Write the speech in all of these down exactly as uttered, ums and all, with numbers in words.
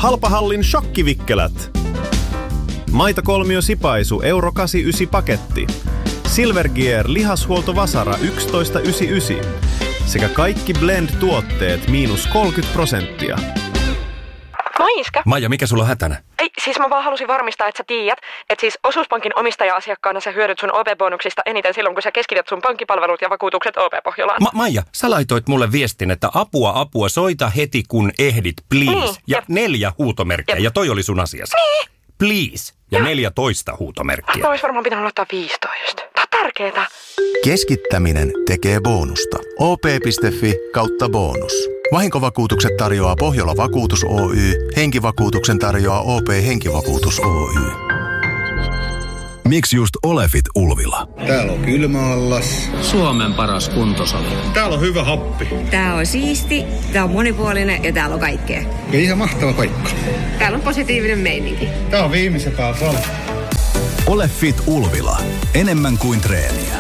Halpahallin shokkivikkelät. Maitokolmio Sipaisu euro kahdeksankymmentäyhdeksän paketti. Silvergear lihashuolto Vasara yksitoista yhdeksänkymmentäyhdeksän. Sekä kaikki Blend-tuotteet miinus kolmekymmentä prosenttia. Moi Iska. Maija, mikä sulla on hätänä? Ei, siis mä vaan halusin varmistaa, että sä tiedät, että siis Osuuspankin omistaja-asiakkaana sä hyödyt sun O P-bonuksista eniten silloin, kun sä keskität sun pankkipalvelut ja vakuutukset O P-Pohjolaan. Ma- Maija, sä laitoit mulle viestin, että apua, apua, soita heti kun ehdit, please. Niin, ja jep. neljä huutomerkkiä, Jep. ja toi oli sun asiasi. Niin. Please. Ja Joo. neljätoista huutomerkkiä. Mä ois varmaan pitänyt laittaa viisitoista. Tää on tärkeetä. Keskittäminen tekee bonusta. O P piste Fi kautta bonus. Vahinkovakuutukset tarjoaa Pohjola Vakuutus Oy. Henkivakuutuksen tarjoaa O P Henkivakuutus Oy. Miksi just Olefit Ulvila? Täällä on kylmäallas. Suomen paras kuntosali. Täällä on hyvä happi. Tää on siisti, tää on monipuolinen ja täällä on kaikkea. Ja ihan mahtava paikka. Täällä on positiivinen meininki. Tää on viimeisen päällä sali. Olefit Ulvila. Enemmän kuin treeniä.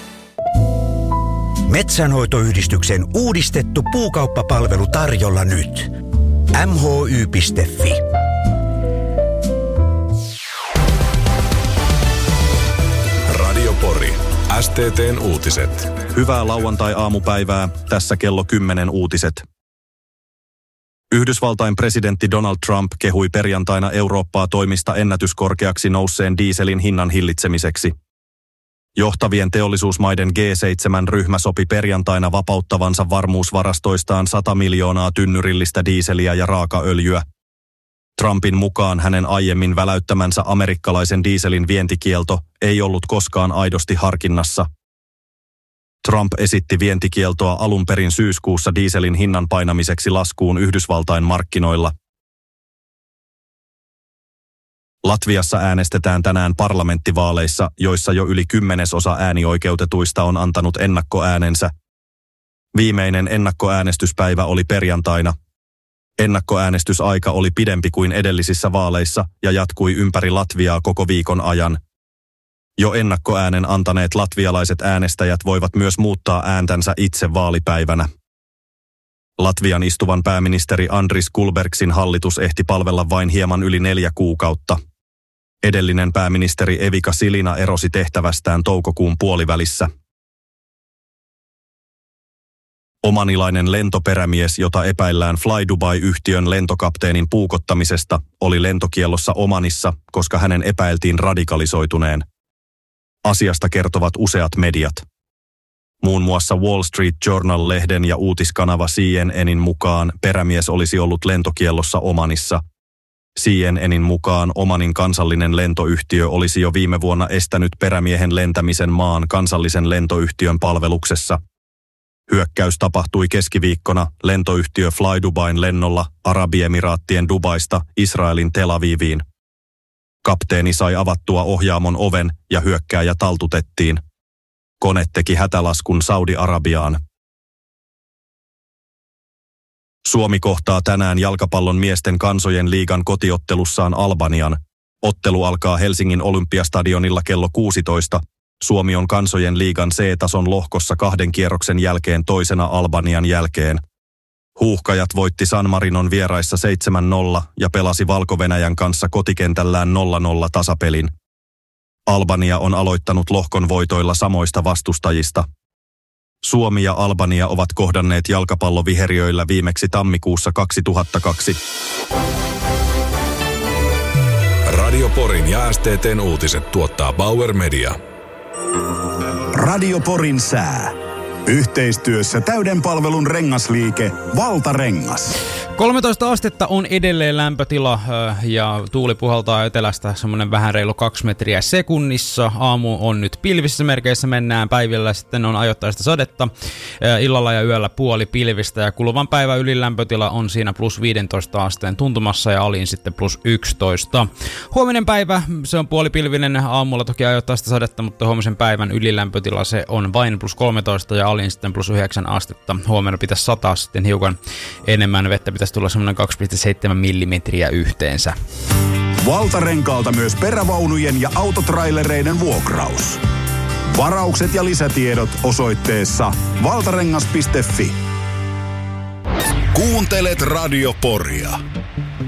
Metsänhoitoyhdistyksen uudistettu puukauppapalvelu tarjolla nyt. M H Y piste Fi. Radio Pori. S T T:n uutiset. Hyvää lauantai-aamupäivää. Tässä kello kymmenen uutiset. Yhdysvaltain presidentti Donald Trump kehui perjantaina Eurooppaa toimista ennätyskorkeaksi nousseen dieselin hinnan hillitsemiseksi. Johtavien teollisuusmaiden G seitsemän-ryhmä sopi perjantaina vapauttavansa varmuusvarastoistaan sata miljoonaa tynnyrillistä diiseliä ja raakaöljyä. Trumpin mukaan hänen aiemmin väläyttämänsä amerikkalaisen dieselin vientikielto ei ollut koskaan aidosti harkinnassa. Trump esitti vientikieltoa alun perin syyskuussa dieselin hinnan painamiseksi laskuun Yhdysvaltain markkinoilla. Latviassa äänestetään tänään parlamenttivaaleissa, joissa jo yli kymmenesosa äänioikeutetuista on antanut ennakkoäänensä. Viimeinen ennakkoäänestyspäivä oli perjantaina. Ennakkoäänestysaika oli pidempi kuin edellisissä vaaleissa ja jatkui ympäri Latviaa koko viikon ajan. Jo ennakkoäänen antaneet latvialaiset äänestäjät voivat myös muuttaa ääntänsä itse vaalipäivänä. Latvian istuvan pääministeri Andris Kulbergsin hallitus ehti palvella vain hieman yli neljä kuukautta. Edellinen pääministeri Evika Silina erosi tehtävästään toukokuun puolivälissä. Omanilainen lentoperämies, jota epäillään Fly Dubai-yhtiön lentokapteenin puukottamisesta, oli lentokiellossa Omanissa, koska hänen epäiltiin radikalisoituneen. Asiasta kertovat useat mediat. Muun muassa Wall Street Journal-lehden ja uutiskanava C N N:in mukaan perämies olisi ollut lentokiellossa Omanissa. C N N:in mukaan Omanin kansallinen lentoyhtiö olisi jo viime vuonna estänyt perämiehen lentämisen maan kansallisen lentoyhtiön palveluksessa. Hyökkäys tapahtui keskiviikkona lentoyhtiö Fly Dubain lennolla Arabiemiraattien Dubaista Israelin Tel Aviviin. Kapteeni sai avattua ohjaamon oven ja hyökkääjä taltutettiin. Kone teki hätälaskun Saudi-Arabiaan. Suomi kohtaa tänään jalkapallon miesten kansojen liigan kotiottelussaan Albanian. Ottelu alkaa Helsingin Olympiastadionilla kello kuusitoista. Suomi on kansojen liigan C-tason lohkossa kahden kierroksen jälkeen toisena Albanian jälkeen. Huuhkajat voitti San Marinon vieraissa seitsemän nolla ja pelasi Valko-Venäjän kanssa kotikentällään nolla nolla tasapelin. Albania on aloittanut lohkon voitoilla samoista vastustajista. Suomi ja Albania ovat kohdanneet jalkapalloviheriöillä viimeksi tammikuussa kaksituhattakaksi. Radio Porin ja S T T:n uutiset tuottaa Bauer Media. Radio Porin sää. Yhteistyössä täyden palvelun rengasliike Valtarengas. kolmetoista astetta on edelleen lämpötila ja tuuli puhaltaa etelästä semmoinen vähän reilu kaksi metriä sekunnissa. Aamu on nyt pilvissä merkeissä, mennään päivillä, sitten on ajoittaista sadetta. Illalla ja yöllä puoli pilvistä ja kuluvan päivän ylilämpötila on siinä plus viisitoista asteen tuntumassa ja alin sitten plus yksitoista. Huominen päivä, se on puolipilvinen, aamulla toki ajoittaista sadetta, mutta huomisen päivän ylilämpötila se on vain plus kolmetoista ja alin sitten plus yhdeksän astetta. Huomenna pitäisi sataa sitten hiukan enemmän vettä, pitäisi tulla semmoinen kaksi pilkku seitsemän millimetriä yhteensä. Valtarenkaalta myös perävaunujen ja autotrailereiden vuokraus. Varaukset ja lisätiedot osoitteessa valtarengas piste fi. Kuuntelet Radio Poria.